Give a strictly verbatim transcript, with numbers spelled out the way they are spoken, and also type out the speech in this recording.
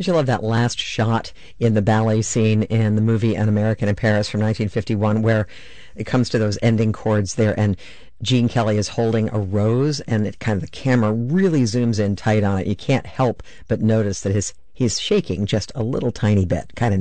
Don't you love that last shot in the ballet scene in the movie An American in Paris from nineteen fifty-one, where it comes to those ending chords there, and Gene Kelly is holding a rose, and it kind of the camera really zooms in tight on it. You can't help but notice that his he's shaking just a little tiny bit, kind of